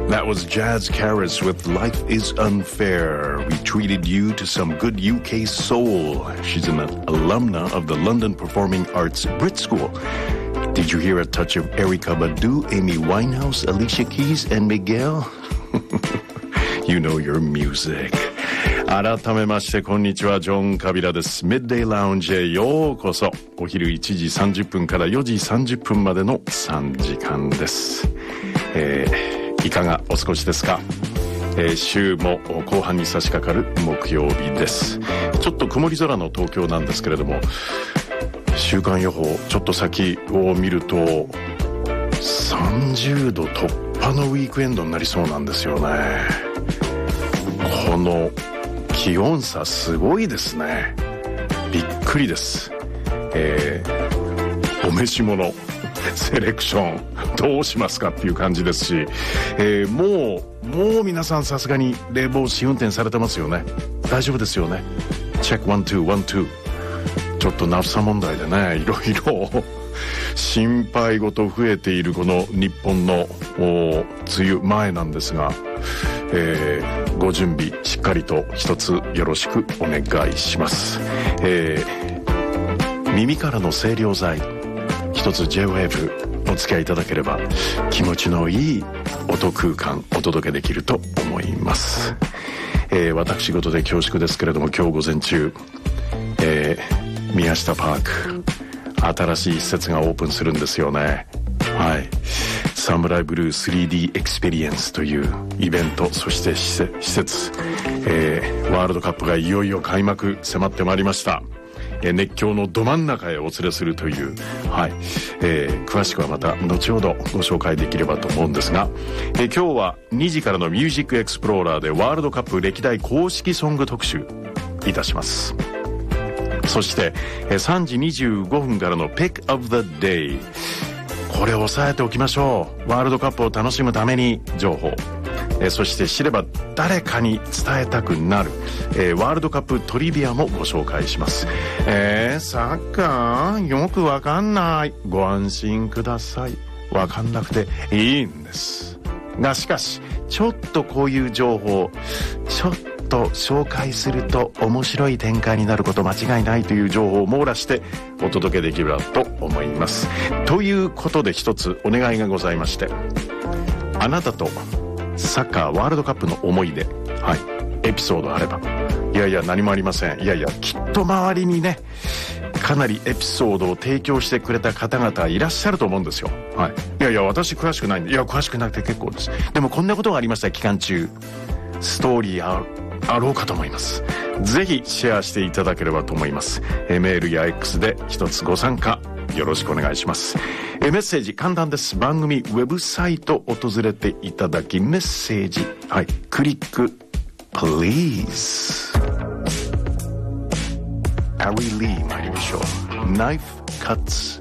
That was Jazz Karis with Life is Unfair. We treated you to some good UK soul. She's an alumna of the London Performing Arts Brit School. Did you hear a touch of Erykah Badu, Amy Winehouse, Alicia Keys, and Miguel? You know your music. 改めましてこんにちは、ジョン・カビラです。ミッドデイラウンジへようこそ。お昼1時30分から4時30分までの3時間です。いかがお過ごしですか？週も後半に差し掛かる木曜日です。ちょっと曇り空の東京なんですけれども、週間予報ちょっと先を見ると30度突破のウィークエンドになりそうなんですよね。この気温差すごいですね。びっくりです。お召し物セレクションどうしますかっていう感じですし、もう皆さんさすがに冷房試運転されてますよね。大丈夫ですよね。チェック1、2、1、2。ちょっとナフサ問題でね、いろいろ心配事増えているこの日本の梅雨前なんですが、ご準備しっかりと一つよろしくお願いします。耳からの清涼剤一つ J-WAVE お付き合いいただければ気持ちのいい音空間お届けできると思います。私事で恐縮ですけれども、今日午前中、宮下パーク新しい施設がオープンするんですよね。はい、サムライブルー 3D エクスペリエンスというイベント、そして施設、ワールドカップがいよいよ開幕迫ってまいりました。熱狂のど真ん中へお連れするという、はい、詳しくはまた後ほどご紹介できればと思うんですが、今日は2時からのミュージックエクスプローラーでワールドカップ歴代公式ソング特集いたします。そして3時25分からの Pick of the Day、 これを押さえておきましょう。ワールドカップを楽しむために情報、そして知れば誰かに伝えたくなる、ワールドカップトリビアもご紹介します。サッカーよくわかんない、ご安心ください。わかんなくていいんですが、しかしちょっとこういう情報ちょっと紹介すると面白い展開になること間違いないという情報を網羅してお届けできればと思います。ということで一つお願いがございまして、あなたとサッカーワールドカップの思い出、はい、エピソードあれば。いやいや何もありません。いやいやきっと周りにねかなりエピソードを提供してくれた方々いらっしゃると思うんですよ。はい、いやいや私詳しくないんで、いや詳しくなくて結構です。でもこんなことがありました。期間中ストーリーあろうかと思います。ぜひシェアしていただければと思います。メールや X で一つご参加よろしくお願いします。メッセージ簡単です。番組ウェブサイト訪れていただき、メッセージ、はい、クリック Please。 アリー・リー参りましょう。ナイフ・カッツ